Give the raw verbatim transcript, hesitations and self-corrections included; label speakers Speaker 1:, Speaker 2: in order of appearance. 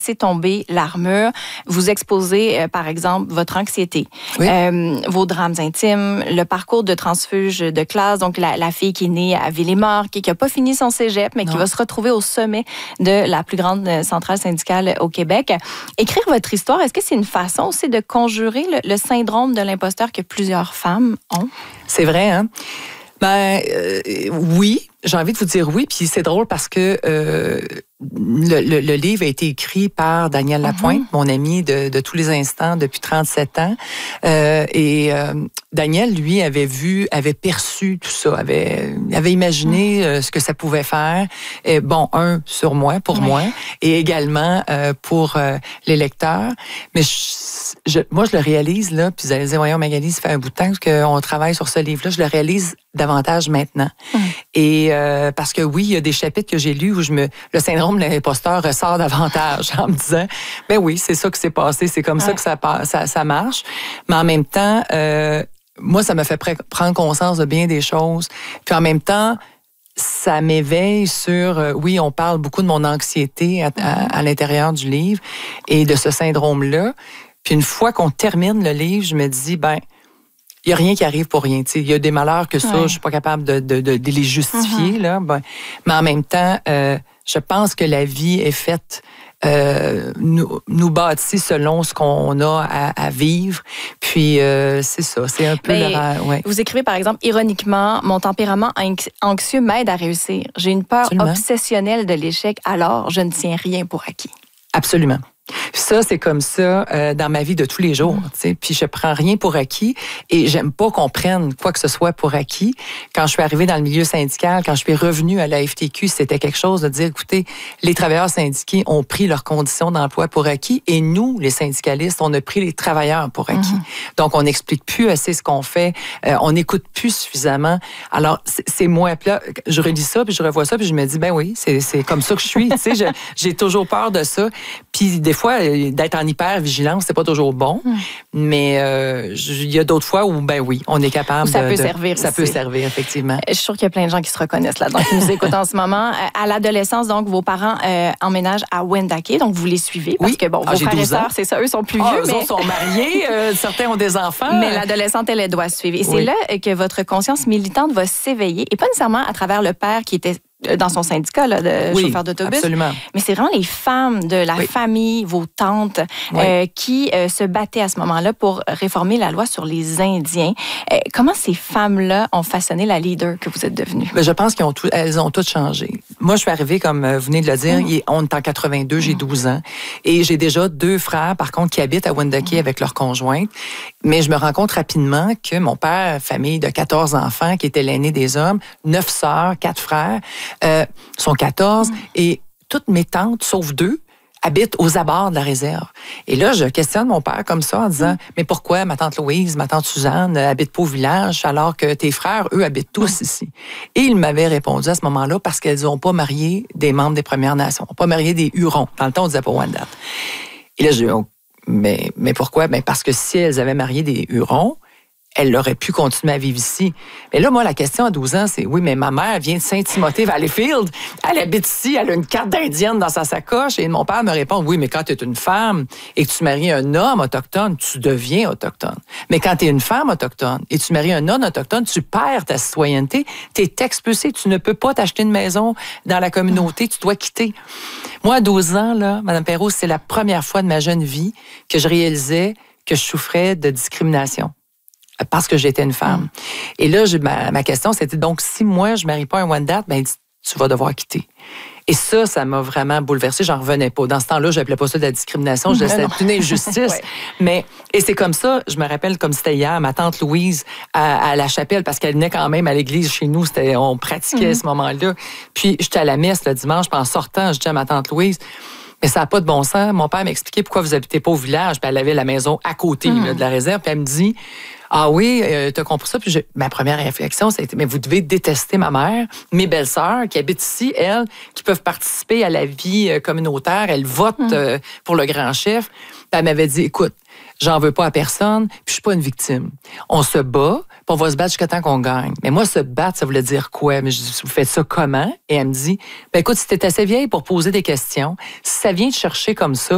Speaker 1: laissez tomber l'armure. Vous exposez, euh, par exemple, votre anxiété, oui. euh, vos drames intimes, le parcours de transfuge de classe, donc la, la fille qui est née à Villemort, qui n'a pas fini son cégep, mais non. qui va se retrouver au sommet de la plus grande centrale syndicale au Québec. Écrire votre histoire, est-ce que c'est une façon aussi de conjurer le, le syndrome de l'imposteur que plusieurs femmes ont?
Speaker 2: C'est vrai, hein? Ben, euh, oui, j'ai envie de vous dire oui, puis c'est drôle parce que euh, le, le, le livre a été écrit par Daniel Lapointe, mm-hmm. mon ami de, de tous les instants depuis trente-sept ans. Euh, et euh, Daniel, lui, avait vu, avait perçu tout ça, avait, avait imaginé mm-hmm. euh, ce que ça pouvait faire. Et bon, un, sur moi, pour oui. moi, et également euh, pour euh, les lecteurs. Mais je, je, moi, je le réalise, là, puis vous allez dire, voyons, Magali, ça fait un bout de temps qu'on travaille sur ce livre-là, je le réalise davantage maintenant. Mm. Et euh, parce que oui, il y a des chapitres que j'ai lus où je me le syndrome de l'imposteur ressort davantage en me disant ben oui, c'est ça qui s'est passé, c'est comme ouais. ça que ça, ça ça marche. Mais en même temps, euh, moi, ça me fait pr- prendre conscience de bien des choses. Puis en même temps, ça m'éveille sur, euh, oui, on parle beaucoup de mon anxiété à, à, à l'intérieur du livre et de ce syndrome-là. Puis une fois qu'on termine le livre, je me dis, ben il n'y a rien qui arrive pour rien. Il y a des malheurs que ça, ouais. je ne suis pas capable de, de, de, de les justifier. Mm-hmm. Là. Ben, mais en même temps, euh, je pense que la vie est faite, euh, nous, nous bâtit selon ce qu'on a à, à vivre. Puis, euh, c'est ça, c'est un peu...
Speaker 1: Ben, le... ouais. Vous écrivez, par exemple, ironiquement, « Mon tempérament anxieux m'aide à réussir. J'ai une peur Absolument. obsessionnelle de l'échec, alors je ne tiens rien pour acquis. »
Speaker 2: Absolument. Ça, c'est comme ça euh, dans ma vie de tous les jours. Mm. T'sais. Puis je prends rien pour acquis et j'aime pas qu'on prenne quoi que ce soit pour acquis. Quand je suis arrivée dans le milieu syndical, quand je suis revenue à la F T Q, c'était quelque chose de dire, écoutez, les travailleurs syndiqués ont pris leurs conditions d'emploi pour acquis et nous, les syndicalistes, on a pris les travailleurs pour acquis. Mm. Donc, on n'explique plus assez ce qu'on fait, euh, on n'écoute plus suffisamment. Alors, c'est, c'est moi. Puis là, je relis ça, puis je revois ça, puis je me dis, ben oui, c'est, c'est comme ça que je suis. Tu sais, je, j'ai toujours peur de ça. Puis des fois, d'être en hyper-vigilance, c'est pas toujours bon. Hum. Mais euh, il y a d'autres fois où, ben oui, on est capable
Speaker 1: ça
Speaker 2: de...
Speaker 1: peut
Speaker 2: de,
Speaker 1: servir
Speaker 2: Ça
Speaker 1: aussi.
Speaker 2: peut servir, effectivement.
Speaker 1: Je suis sûre qu'il y a plein de gens qui se reconnaissent là-dedans, qui nous écoutent en ce moment. À l'adolescence, donc, vos parents euh, emménagent à Wendake, donc vous les suivez, parce oui. que, bon, ah, vos frères et sœurs, c'est ça, eux sont plus
Speaker 2: ah,
Speaker 1: vieux.
Speaker 2: Eux
Speaker 1: mais...
Speaker 2: autres sont mariés, euh, certains ont des enfants.
Speaker 1: Mais l'adolescente, elle, elle doit suivre. Et oui. c'est là que votre conscience militante va s'éveiller, et pas nécessairement à travers le père qui était dans son syndicat là, de
Speaker 2: oui,
Speaker 1: chauffeur d'autobus.
Speaker 2: Absolument.
Speaker 1: Mais c'est vraiment les femmes de la oui. famille, vos tantes, oui. euh, qui euh, se battaient à ce moment-là pour réformer la loi sur les Indiens. Euh, comment ces femmes-là ont façonné la leader que vous êtes devenue?
Speaker 2: Bien, je pense qu'elles ont, tout, elles ont toutes changé. Moi, je suis arrivée, comme vous venez de le dire, mmh. on est en quatre-vingt-deux, mmh. j'ai douze ans. Et j'ai déjà deux frères, par contre, qui habitent à Wendake mmh. avec leur conjointe. Mais je me rends compte rapidement que mon père, famille de quatorze enfants, qui était l'aîné des hommes, neuf sœurs, quatre frères, Euh, sont quatorze mmh. et toutes mes tantes, sauf deux, habitent aux abords de la réserve. Et là, je questionne mon père comme ça en disant, mmh. mais pourquoi ma tante Louise, ma tante Suzanne habitent pas au village alors que tes frères, eux, habitent tous mmh. ici? Et il m'avait répondu à ce moment-là parce qu'elles n'ont pas marié des membres des Premières Nations, n'ont pas marié des Hurons. Dans le temps, on disait pas Wendat. Et là, je dis, oh, mais, mais pourquoi? Ben parce que si elles avaient marié des Hurons, elle aurait pu continuer à vivre ici. Mais là, moi, la question à douze ans, c'est, oui, mais ma mère vient de Saint-Timothée-Valleyfield. Elle habite ici, elle a une carte d'indienne dans sa sacoche. Et mon père me répond, oui, mais quand tu es une femme et que tu maries un homme autochtone, tu deviens autochtone. Mais quand tu es une femme autochtone et tu maries un homme autochtone, tu perds ta citoyenneté. Tu es expulsé. Tu ne peux pas t'acheter une maison dans la communauté. Tu dois quitter. Moi, à douze ans, là, Mme Perrault, c'est la première fois de ma jeune vie que je réalisais que je souffrais de discrimination. Parce que j'étais une femme. Mmh. Et là, je, ma, ma question, c'était donc, si moi, je ne marie pas un Wendat, ben, tu vas devoir quitter. Et ça, ça m'a vraiment bouleversée. J'en revenais pas. Dans ce temps-là, je n'appelais pas ça de la discrimination. Je disais, c'est une injustice. ouais. Mais, et c'est comme ça, je me rappelle comme c'était hier, ma tante Louise à, à la chapelle, parce qu'elle venait quand même à l'église chez nous. C'était, on pratiquait mmh. à ce moment-là. Puis, j'étais à la messe le dimanche, puis en sortant, je dis à ma tante Louise, mais ça n'a pas de bon sens. Mon père m'expliquait pourquoi vous habitez pas au village. Puis elle avait la maison à côté mmh. là, de la réserve. Puis elle me dit, ah oui, euh, t'as compris ça? Puis je, ma première réflexion, c'était, mais vous devez détester ma mère, mes belles-sœurs qui habitent ici, elles, qui peuvent participer à la vie euh, communautaire. Elles votent mmh. euh, pour le grand chef. Puis elle m'avait dit, écoute, j'en veux pas à personne, puis je suis pas une victime. On se bat, puis on va se battre jusqu'à temps qu'on gagne. Mais moi, se battre, ça voulait dire quoi? Mais je dis, vous faites ça comment? Et elle me dit, ben écoute, si t'es assez vieille pour poser des questions, si ça vient te chercher comme ça,